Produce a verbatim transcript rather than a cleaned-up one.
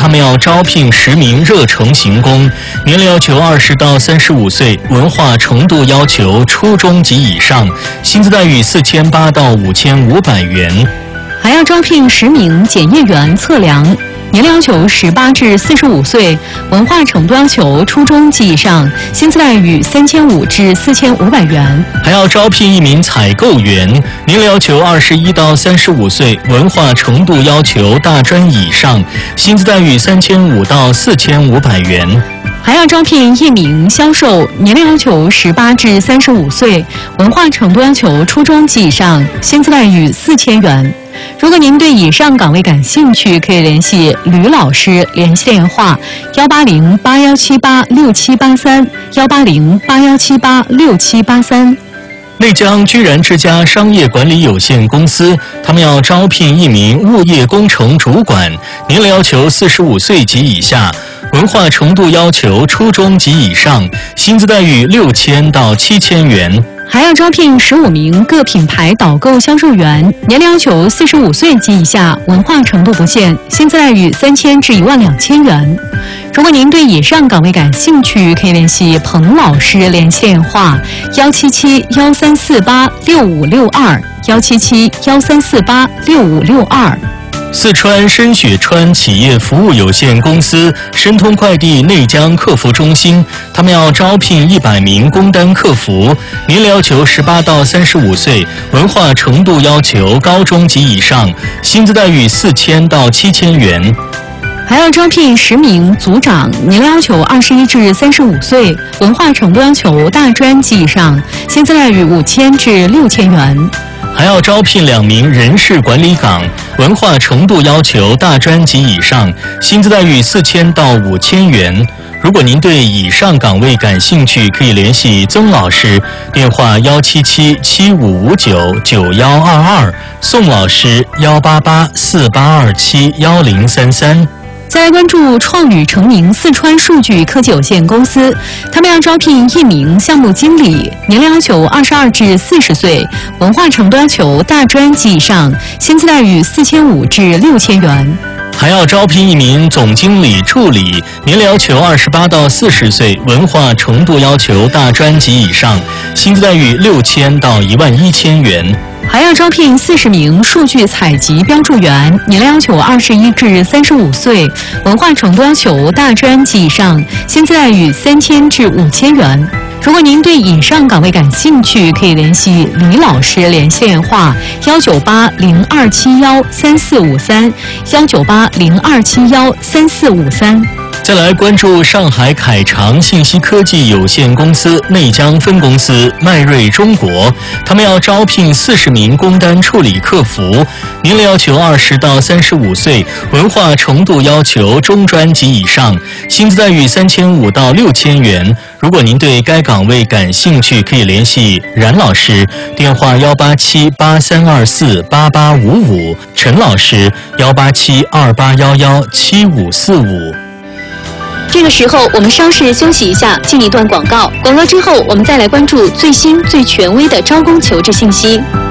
他们要招聘十名热成型工，年龄要求二十到三十五岁，文化程度要求初中及以上，薪资待遇四千八到五千五百元。 还要招聘十名检验员测量，年龄要求十八至四十五岁，文化程度要求初中及以上，薪资待遇三千五至四千五百元。 还要招聘一名采购员，年龄要求二十一到三十五岁，文化程度要求大专以上，薪资待遇三千五到四千五百元。 还要招聘一名销售，年龄要求十八至三十五岁，文化程度要求初中及以上，薪资待遇四千元。如果您对以上岗位感兴趣，可以联系吕老师，联系电话幺八零八幺七八六七八三幺八零八幺七八六七八三。 内江居然之家商业管理有限公司，他们要招聘一名物业工程主管，年龄要求四十五岁及以下，文化程度要求初中及以上，薪资待遇六千到七千元。 还要招聘十五名各品牌导购销售员，年龄要求四十五岁及以下，文化程度不限，薪资待遇三千至一万两千元。如果您对以上岗位感兴趣，可以联系彭老师，联系电话幺七七幺三四八六五六二幺七七幺三四八六五六二。 四川深雪川企业服务有限公司申通快递内江客服中心，他们要招聘一百名工单客服，年龄要求十八到三十五岁，文化程度要求高中及以上，薪资待遇四千到七千元。 还要招聘十名组长，年龄要求二十一至三十五岁，文化程度要求大专及以上，薪资待遇五千至六千元。 还要招聘两名人事管理岗，文化程度要求大专及以上，薪资待遇四千到五千元。如果您对以上岗位感兴趣，可以联系曾老师，电话幺七七七五五九九幺二二，宋老师幺八八四八二七幺零三三。 再来关注创宇成名四川数据科技有限公司，他们要招聘一名项目经理，年龄要求二十二至四十岁，文化程度要求大专及以上，薪资待遇四千五至六千元。 还要招聘一名总经理助理，年龄要求二十八到四十岁，文化程度要求大专及以上，薪资待遇六千到一万一千元。 还要招聘四十名数据采集标注员，年龄要求二十一至三十五岁，文化程度要求大专及以上，薪资待遇三千至五千元。如果您对以上岗位感兴趣，可以联系李老师，联系电话幺九八零二七幺三四五三幺九八零二七幺三四五三。 再来关注上海凯长信息科技有限公司内江分公司迈瑞中国，他们要招聘四十名工单处理客服，年龄要求二十到三十五岁，文化程度要求中专及以上，薪资待遇三千五到六千元。如果您对该岗位感兴趣，可以联系冉老师，电话幺八七八三二四八八五五，陈老师幺八七二八幺幺七五四五。 这个时候我们稍事休息一下，进一段广告。广告之后，我们再来关注最新最权威的招工求职信息。